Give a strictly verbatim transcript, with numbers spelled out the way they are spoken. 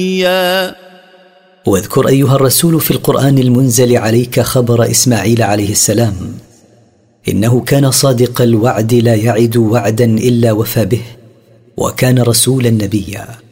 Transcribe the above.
واذكر أيها الرسول في القرآن المنزل عليك خبر إسماعيل عليه السلام، إنه كان صادق الوعد لا يعد وعدا إلا وفى به، وكان رسولا نبيا.